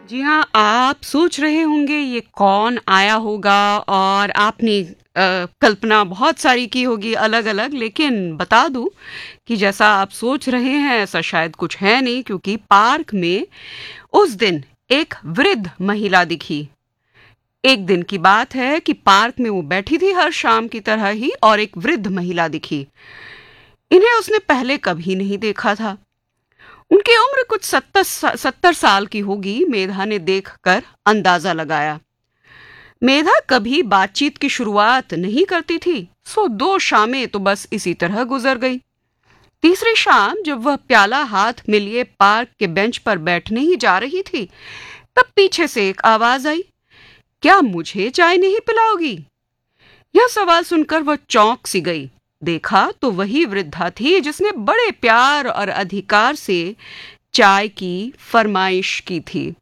जी हाँ, आप सोच रहे होंगे ये कौन आया होगा और आपने कल्पना बहुत सारी की होगी अलग-अलग, लेकिन बता दूँ कि जैसा आप सोच रहे हैं ऐसा शायद कुछ है नहीं, क्योंकि पार्क में उस दिन एक वृद्ध महिला दिखी। एक दिन की बात है कि पार्क में वो बैठी थी हर शाम की तरह ही और एक वृद्ध महिला दिखी। इन्हें उसने पहले कभी नहीं देखा था। उनकी उम्र कुछ 70 साल की होगी, मेधा ने देखकर अंदाजा लगाया। मेधा कभी बातचीत की शुरुआत नहीं करती थी, सो 2 शामें तो बस इसी तरह गुजर गई। तीसरी शाम जब वह प्याला हाथ में लिए पार्क के बेंच पर बैठने ही जा रही थी, तब पीछे से एक आवाज आई, क्या मुझे चाय नहीं पिलाओगी? यह सवाल सुनकर वह चौंक सी गई। देखा तो वही वृद्धा थी जिसने बड़े प्यार और अधिकार से चाय की फरमाइश की थी।